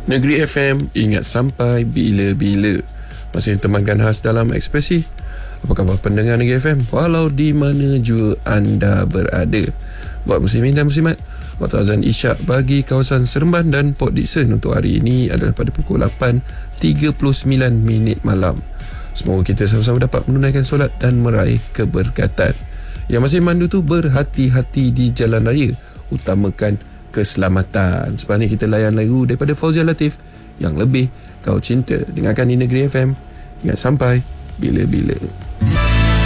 Negeri FM, ingat sampai bila-bila. Masih temankan khas dalam Ekspresi. Apa khabar pendengar Negeri FM, walau di mana jua anda berada? Buat muslimin dan muslimat, waktu azan isyak bagi kawasan Seremban dan Port Dickson untuk hari ini adalah pada pukul 8.39 malam. Semoga kita sama-sama dapat menunaikan solat dan meraih keberkatan. Yang masih mandu tu berhati-hati di jalan raya, utamakan keselamatan. Sebab ni kita layan lagu daripada Fauzia Latif, Yang Lebih Kau Cinta. Dengarkan di Negeri FM, ingat sampai bila-bila.